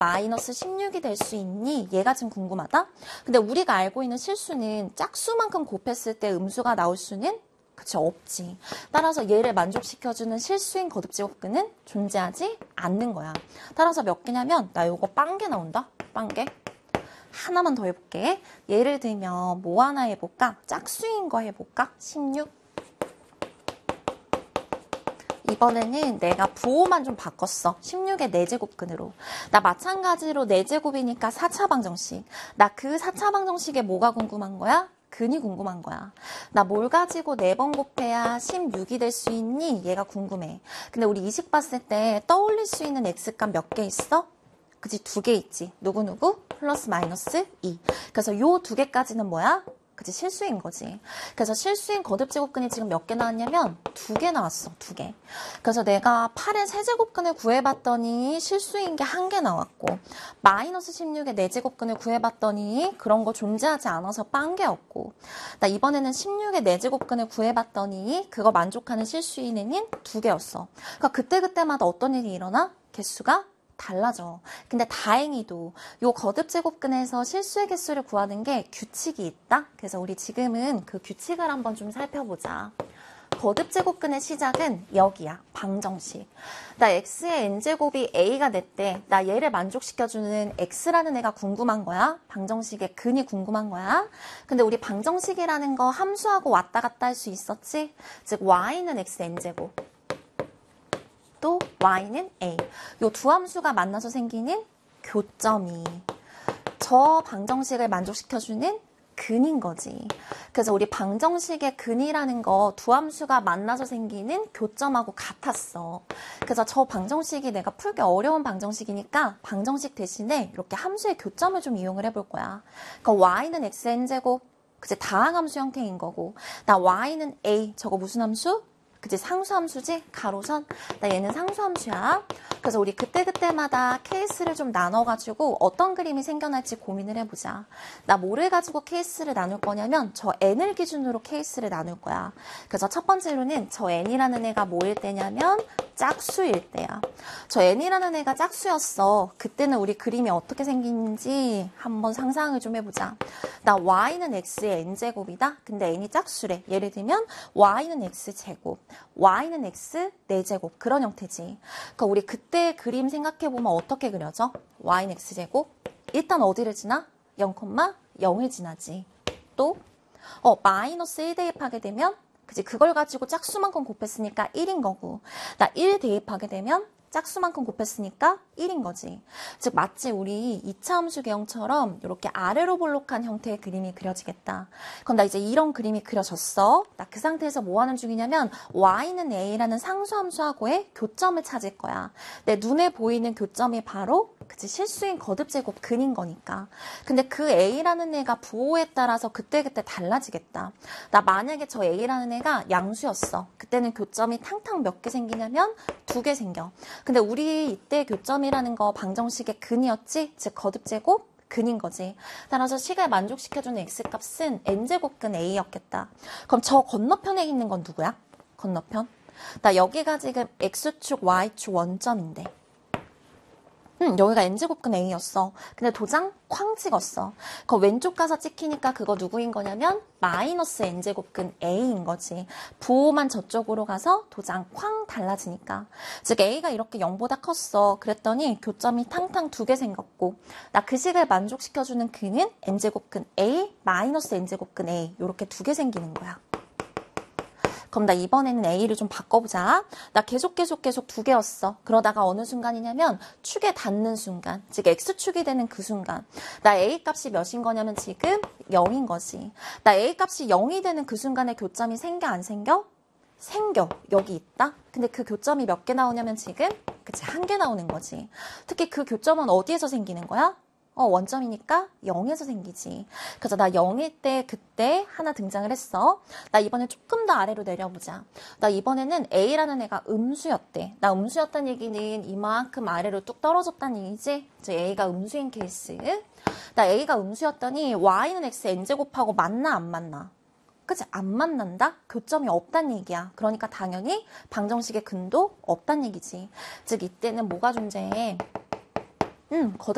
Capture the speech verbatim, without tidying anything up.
마이너스 십육이 될 수 있니? 얘가 지금 궁금하다? 근데 우리가 알고 있는 실수는 짝수만큼 곱했을 때 음수가 나올 수는 그치 없지. 따라서 얘를 만족시켜주는 실수인 거듭제곱근은 존재하지 않는 거야. 따라서 몇 개냐면 나 요거 빵개 나온다. 빵개. 하나만 더 해볼게. 예를 들면 뭐 하나 해볼까? 짝수인 거 해볼까? 십육. 이번에는 내가 부호만 좀 바꿨어. 십육의 네 제곱근으로. 나 마찬가지로 네 제곱이니까 사 차 방정식. 나 그 사 차 방정식에 뭐가 궁금한 거야? 근이 궁금한 거야. 나 뭘 가지고 네 번 곱해야 십육이 될 수 있니? 얘가 궁금해. 근데 우리 이식 봤을 때 떠올릴 수 있는 x값 몇 개 있어? 그치, 두 개 있지. 누구누구? 플러스 마이너스 이. 그래서 요 두 개까지는 뭐야? 그치, 실수인 거지. 그래서 실수인 거듭제곱근이 지금 몇 개 나왔냐면 두 개 나왔어, 두 개. 그래서 내가 팔의 세제곱근을 구해봤더니 실수인 게 한 개 나왔고, 마이너스 십육의 네 제곱근을 구해봤더니 그런 거 존재하지 않아서 빵개였고, 나 이번에는 십육의 네 제곱근을 구해봤더니 그거 만족하는 실수인은 두 개였어. 그러니까 그때그때마다 어떤 일이 일어나? 개수가 달라져. 근데 다행히도 요 거듭제곱근에서 실수의 개수를 구하는 게 규칙이 있다. 그래서 우리 지금은 그 규칙을 한번 좀 살펴보자. 거듭제곱근의 시작은 여기야. 방정식. 나 x의 n제곱이 a가 됐대. 나 얘를 만족시켜주는 x라는 애가 궁금한 거야. 방정식의 근이 궁금한 거야. 근데 우리 방정식이라는 거 함수하고 왔다 갔다 할 수 있었지? 즉 y는 x n제곱. 또 y는 a. 요 두 함수가 만나서 생기는 교점이 저 방정식을 만족시켜주는 근인 거지. 그래서 우리 방정식의 근이라는 거 두 함수가 만나서 생기는 교점하고 같았어. 그래서 저 방정식이 내가 풀기 어려운 방정식이니까 방정식 대신에 이렇게 함수의 교점을 좀 이용을 해볼 거야. 그러니까 y는 x n제곱. 그치, 다항함수 형태인 거고. 나 y는 a. 저거 무슨 함수? 그치, 상수함수지? 가로선? 나 얘는 상수함수야. 그래서 우리 그때그때마다 케이스를 좀 나눠가지고 어떤 그림이 생겨날지 고민을 해보자. 나 뭐를 가지고 케이스를 나눌 거냐면 저 n을 기준으로 케이스를 나눌 거야. 그래서 첫 번째로는 저 n이라는 애가 뭐일 때냐면 짝수일 때야. 저 n이라는 애가 짝수였어. 그때는 우리 그림이 어떻게 생긴지 한번 상상을 좀 해보자. 나 y는 x의 n제곱이다. 근데 n이 짝수래. 예를 들면 y는 x제곱. y는 x 네 제곱 그런 형태지. 그러니까 우리 그때 그림 생각해보면 어떻게 그려져? y는 x제곱 일단 어디를 지나? 영, 영을 지나지. 또 어 마이너스 일 대입하게 되면 그치, 그걸 가지고 짝수만큼 곱했으니까 일인 거고, 나 일 대입하게 되면 짝수만큼 곱했으니까 일인 거지. 즉 마치 우리 이 차 함수 개형처럼 이렇게 아래로 볼록한 형태의 그림이 그려지겠다. 그럼 나 이제 이런 그림이 그려졌어. 나 그 상태에서 뭐 하는 중이냐면 y는 a라는 상수함수하고의 교점을 찾을 거야. 내 눈에 보이는 교점이 바로 그치, 실수인 거듭제곱 근인 거니까. 근데 그 a라는 애가 부호에 따라서 그때그때 달라지겠다. 나 만약에 저 a라는 애가 양수였어. 그때는 교점이 탕탕 몇 개 생기냐면 두 개 생겨. 근데 우리 이때 교점이라는 거 방정식의 근이었지? 즉 거듭제곱 근인 거지. 따라서 식을 만족시켜주는 x값은 n제곱근 a였겠다. 그럼 저 건너편에 있는 건 누구야? 건너편? 나 여기가 지금 x축 y축 원점인데. 응, 여기가 n제곱근 a였어. 근데 도장 쾅 찍었어. 그 왼쪽 가서 찍히니까 그거 누구인 거냐면 마이너스 n제곱근 a인 거지. 부호만 저쪽으로 가서 도장 쾅 달라지니까. 즉 a가 이렇게 영보다 컸어. 그랬더니 교점이 탕탕 두 개 생겼고, 나 그 식을 만족시켜주는 근은 n제곱근 a 마이너스 n제곱근 a 이렇게 두 개 생기는 거야. 그럼 나 이번에는 a를 좀 바꿔보자. 나 계속 계속 계속 두 개였어. 그러다가 어느 순간이냐면 축에 닿는 순간, 즉 x축이 되는 그 순간. 나 a 값이 몇인 거냐면 지금 영인 거지. 나 a 값이 영이 되는 그 순간에 교점이 생겨 안 생겨? 생겨. 여기 있다. 근데 그 교점이 몇 개 나오냐면 지금 그치, 한 개 나오는 거지. 특히 그 교점은 어디에서 생기는 거야? 어, 원점이니까 영에서 생기지. 그래서 나 영일 때 그때 하나 등장을 했어. 나 이번에 조금 더 아래로 내려보자. 나 이번에는 a라는 애가 음수였대. 나 음수였다는 얘기는 이만큼 아래로 뚝 떨어졌다는 얘기지. 이제 a가 음수인 케이스. 나 a가 음수였더니 y는 x n제곱하고 맞나 안 맞나? 그치? 안 만난다? 교점이 없단 얘기야. 그러니까 당연히 방정식의 근도 없단 얘기지. 즉 이때는 뭐가 존재해? 음, 거듭